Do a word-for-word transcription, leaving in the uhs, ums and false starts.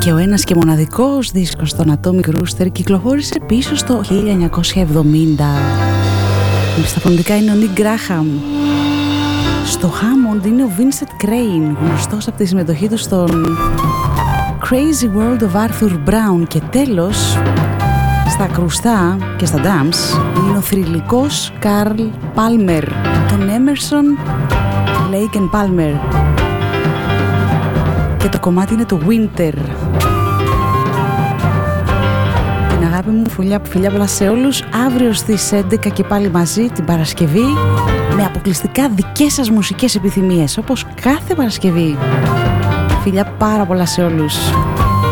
Και ο ένας και μοναδικός δίσκος των Atomic Rooster κυκλοφόρησε πίσω στο χίλια εννιακόσια εβδομήντα. Στα φωνητικά είναι ο Nick Graham. Στο Hammond είναι ο Vincent Crane, γνωστός από τη συμμετοχή του στον Crazy World of Arthur Brown. Και τέλος, στα κρουστά και στα drums είναι ο θρυλικός Carl Palmer, τον Emerson, Lake and Palmer. Και το κομμάτι είναι το Winter. Την αγάπη μου, φιλιά, φιλιά πολλά σε όλους. Αύριο στις έντεκα και πάλι μαζί την Παρασκευή, με αποκλειστικά δικές σας μουσικές επιθυμίες, όπως κάθε Παρασκευή. Φιλιά πάρα πολλά σε όλους.